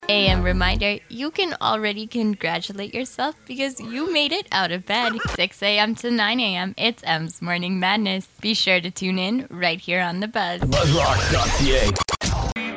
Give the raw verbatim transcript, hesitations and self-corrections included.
A M reminder, you can already congratulate yourself because you made it out of bed. six a.m. to nine a.m. It's M's Morning Madness. Be sure to tune in right here on The Buzz. Buzzrocks dot c a